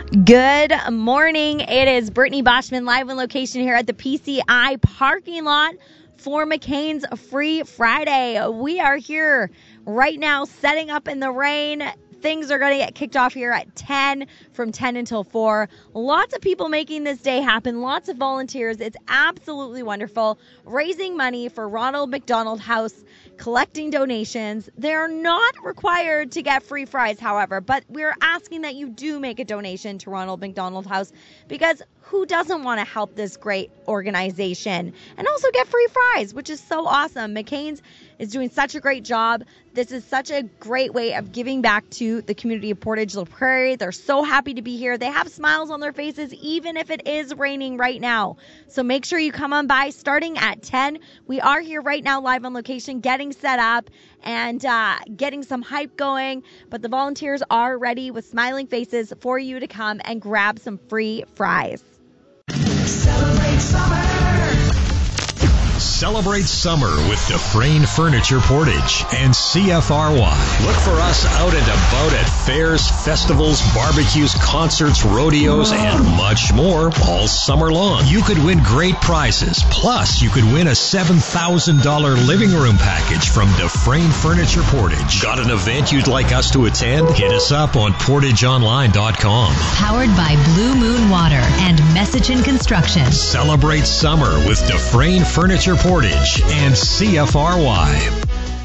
Good morning. It is Brittany Boschman live on location here at the PCI parking lot for McCain's Free Friday. We are here right now setting up in the rain. Things are going to get kicked off here at 10, from 10 until 4. Lots of people making this day happen. Lots of volunteers. It's absolutely wonderful. Raising money for Ronald McDonald House, collecting donations. They're not required to get free fries, however, but we're asking that you do make a donation to Ronald McDonald House, because who doesn't want to help this great organization and also get free fries, which is so awesome. McCain's is doing such a great job. This is such a great way of giving back to the community of Portage La Prairie. They're so happy to be here. They have smiles on their faces, even if it is raining right now. So make sure you come on by starting at 10. We are here right now live on location, getting set up and getting some hype going. But the volunteers are ready with smiling faces for you to come and grab some free fries. Celebrate summer. Celebrate summer with Dufresne Furniture Portage and CFRY. Look for us out and about at fairs, festivals, barbecues, concerts, rodeos, and much more all summer long. You could win great prizes. Plus, you could win a $7,000 living room package from Dufresne Furniture Portage. Got an event you'd like us to attend? Hit us up on portageonline.com. Powered by Blue Moon Water and Messaging Construction. Celebrate summer with Dufresne Furniture Portage and CFRY.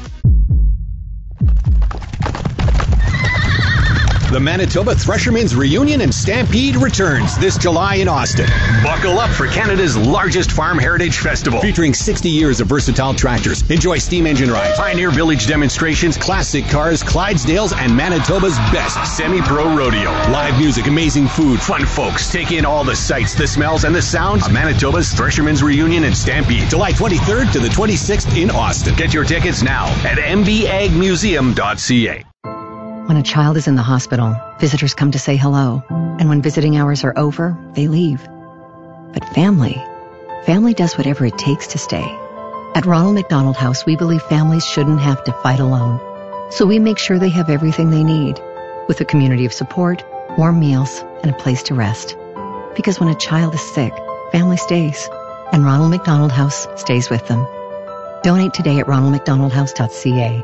The Manitoba Threshermen's Reunion and Stampede returns this July in Austin. Buckle up for Canada's largest farm heritage festival. Featuring 60 years of versatile tractors. Enjoy steam engine rides, Pioneer Village demonstrations, classic cars, Clydesdales, and Manitoba's best semi-pro rodeo. Live music, amazing food, fun folks. Take in all the sights, the smells, and the sounds of Manitoba's Threshermen's Reunion and Stampede. July 23rd to the 26th in Austin. Get your tickets now at mbagmuseum.ca. When a child is in the hospital, visitors come to say hello. And when visiting hours are over, they leave. But family does whatever it takes to stay. At Ronald McDonald House, we believe families shouldn't have to fight alone. So we make sure they have everything they need, with a community of support, warm meals, and a place to rest. Because when a child is sick, family stays. And Ronald McDonald House stays with them. Donate today at ronaldmcdonaldhouse.ca.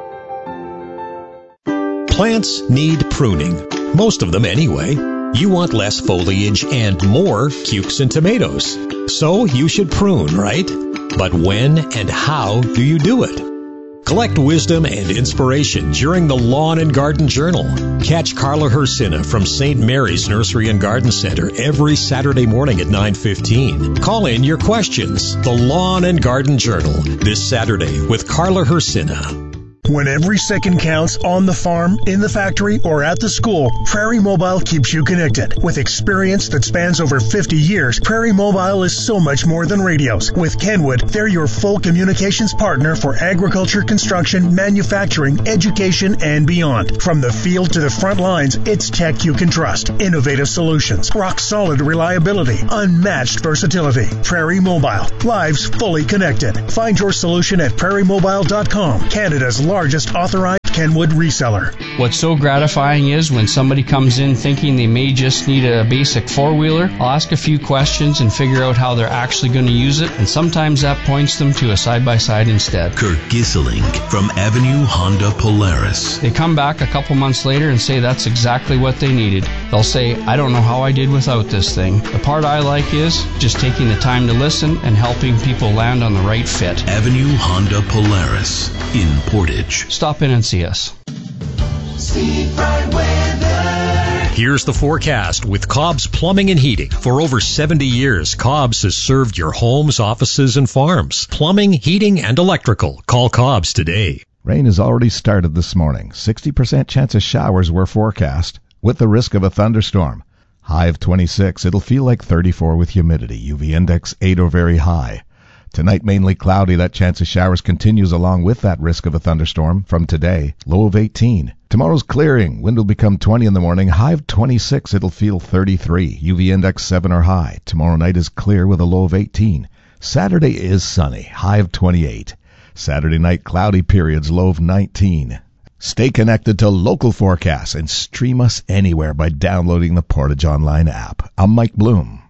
Plants need pruning. Most of them anyway. You want less foliage and more cukes and tomatoes. So you should prune, right? But when and how do you do it? Collect wisdom and inspiration during the Lawn and Garden Journal. Catch Carla Hersina from St. Mary's Nursery and Garden Center every Saturday morning at 9:15. Call in your questions. The Lawn and Garden Journal this Saturday with Carla Hersina. When every second counts on the farm, in the factory, or at the school, Prairie Mobile keeps you connected. With experience that spans over 50 years, Prairie Mobile is so much more than radios. With Kenwood, they're your full communications partner for agriculture, construction, manufacturing, education, and beyond. From the field to the front lines, it's tech you can trust. Innovative solutions, rock-solid reliability, unmatched versatility. Prairie Mobile, lives fully connected. Find your solution at prairiemobile.com, Canada's largest authorized Kenwood reseller. What's so gratifying is when somebody comes in thinking they may just need a basic four-wheeler, I'll ask a few questions and figure out how they're actually going to use it, and sometimes that points them to a side-by-side instead. Kurt Gisseling from Avenue Honda Polaris. They come back a couple months later and say that's exactly what they needed. They'll say, I don't know how I did without this thing. The part I like is just taking the time to listen and helping people land on the right fit. Avenue Honda Polaris in Portage. Stop in and see us. Here's the forecast with Cobb's Plumbing and Heating. For over 70 years, Cobb's has served your homes, offices, and farms. Plumbing, heating, and electrical. Call Cobb's today. Rain has already started this morning. 60% chance of showers were forecast, with the risk of a thunderstorm. High of 26. It'll feel like 34 with humidity. UV index 8 or very high. Tonight, mainly cloudy. That chance of showers continues along with that risk of a thunderstorm from today. Low of 18. Tomorrow's clearing. Wind will become 20 in the morning. High of 26. It'll feel 33. UV index 7 or high. Tomorrow night is clear with a low of 18. Saturday is sunny. High of 28. Saturday night, cloudy periods. Low of 19. Stay connected to local forecasts and stream us anywhere by downloading the Portage Online app. I'm Mike Bloom.